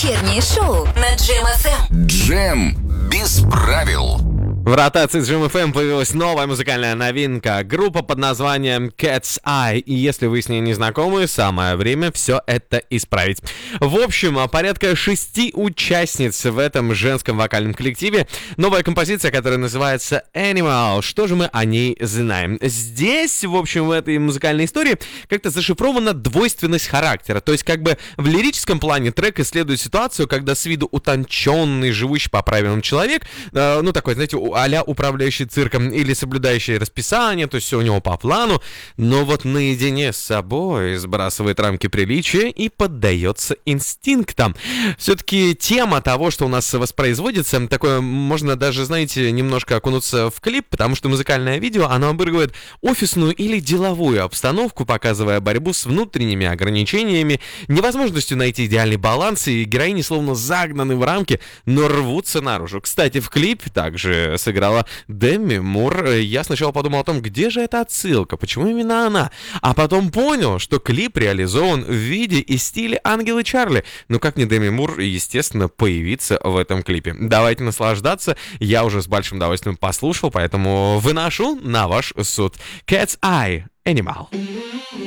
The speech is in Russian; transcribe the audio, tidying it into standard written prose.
Вечернее шоу на Джем ФМ. Джем без правил. В ротации с Джем FM появилась новая музыкальная новинка. Группа под названием Cat's Eye. И если вы с ней не знакомы, самое время все это исправить. В общем, порядка 6 участниц в этом женском вокальном коллективе. Новая композиция, которая называется Animal. Что же мы о ней знаем? Здесь, в общем, в этой музыкальной истории как-то зашифрована двойственность характера. То есть, как бы в лирическом плане трек исследует ситуацию, когда с виду утонченный, живущий по правилам человек, ну такой, знаете, а-ля управляющий цирком или соблюдающий расписание, то есть все у него по плану, но вот наедине с собой сбрасывает рамки приличия и поддается инстинктам. Все-таки тема того, что у нас воспроизводится, такое, можно даже, знаете, немножко окунуться в клип, потому что музыкальное видео, оно обыгрывает офисную или деловую обстановку, показывая борьбу с внутренними ограничениями, невозможностью найти идеальный баланс, и героини словно загнаны в рамки, но рвутся наружу. Кстати, в клипе также сыграла Деми Мур. Я сначала подумал о том, где же эта отсылка, почему именно она, а потом понял, что клип реализован в виде и стиле Ангелы Чарли. Ну как не Деми Мур, естественно, появиться в этом клипе. Давайте наслаждаться, я уже с большим удовольствием послушал, поэтому выношу на ваш суд. Cat's Eye, Animal.